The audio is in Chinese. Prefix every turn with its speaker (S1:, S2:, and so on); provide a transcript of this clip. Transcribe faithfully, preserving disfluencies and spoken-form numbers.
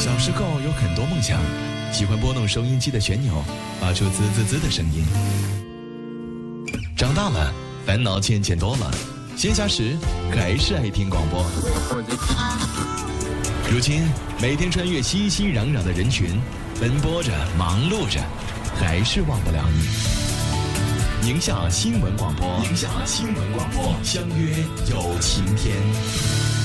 S1: 小时候有很多梦想，喜欢拨弄收音机的旋钮，发出滋滋滋的声音。长大了，烦恼渐渐多了，闲暇时还是爱听广播。如今，每天穿越熙熙攘攘的人群，奔波着，忙碌着，还是忘不了你。宁夏新闻广播，宁夏新闻广播，相约有晴天。